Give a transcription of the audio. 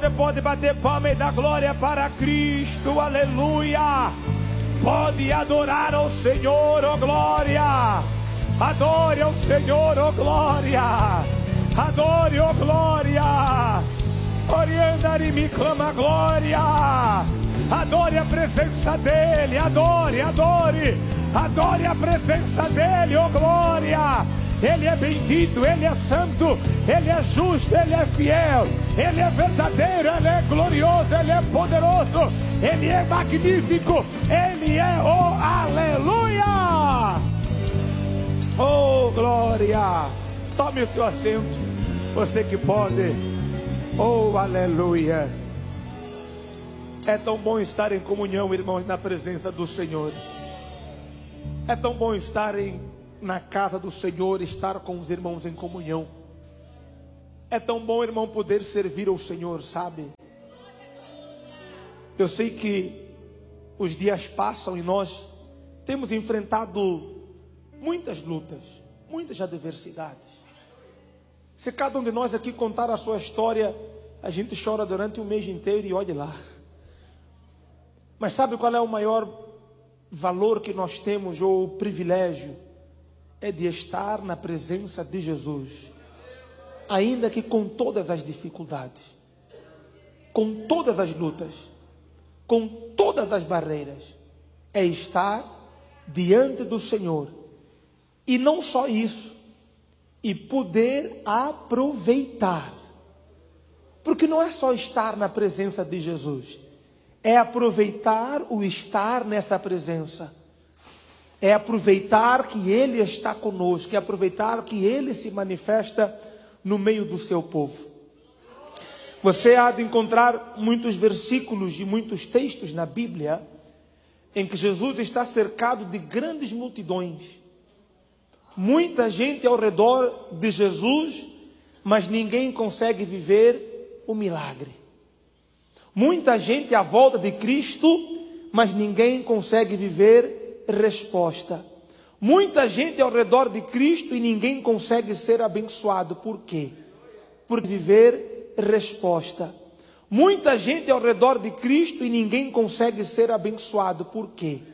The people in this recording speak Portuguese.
Você pode bater palma e dar glória para Cristo, aleluia. Pode adorar ao Senhor, oh glória. Adore ao Senhor, oh glória. Adore, oh glória. Oriandari me clama glória. Adore a presença dEle, adore, adore. Adore a presença dEle, oh glória. Ele é bendito, Ele é santo, Ele é justo, Ele é fiel, Ele é verdadeiro, Ele é glorioso, Ele é poderoso, Ele é magnífico, Ele é o aleluia. Oh glória. Tome o seu assento, você que pode. Oh aleluia. É tão bom estar em comunhão, irmãos, na presença do Senhor. É tão bom estar na casa do Senhor, estar com os irmãos em comunhão. É tão bom, irmão, poder servir ao Senhor, sabe? Eu sei que os dias passam e nós temos enfrentado muitas lutas, muitas adversidades. Se cada um de nós aqui contar a sua história, a gente chora durante o mês inteiro e olhe lá. Mas sabe qual é o maior valor que nós temos, ou o privilégio? É de estar na presença de Jesus, ainda que com todas as dificuldades, com todas as lutas, com todas as barreiras, é estar diante do Senhor, e não só isso, e poder aproveitar, porque não é só estar na presença de Jesus, é aproveitar o estar nessa presença. É aproveitar que Ele está conosco, é aproveitar que Ele se manifesta no meio do seu povo. Você há de encontrar muitos versículos e muitos textos na Bíblia em que Jesus está cercado de grandes multidões. Muita gente ao redor de Jesus, mas ninguém consegue viver o milagre. Muita gente à volta de Cristo, mas ninguém consegue viver resposta. Muita gente ao redor de Cristo e ninguém consegue ser abençoado. Por quê? Por viver resposta. Muita gente ao redor de Cristo e ninguém consegue ser abençoado. Por quê?